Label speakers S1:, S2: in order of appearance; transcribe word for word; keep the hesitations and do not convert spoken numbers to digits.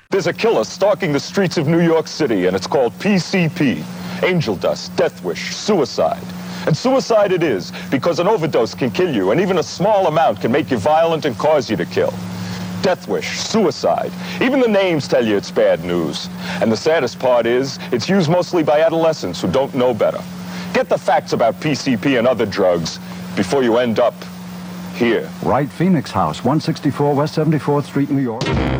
S1: There's a killer stalking the streets of New York City, and it's called P C P. Angel dust, death wish, suicide. And suicide it is, because an overdose can kill you, and even a small amount can make you violent and cause you to kill. Death wish, suicide. Even the names tell you it's bad news. And the saddest part is, it's used mostly by adolescents who don't know better. Get the facts about P C P and other drugs before you end up here.
S2: Wright Phoenix House, one sixty-four West seventy-fourth Street, New York.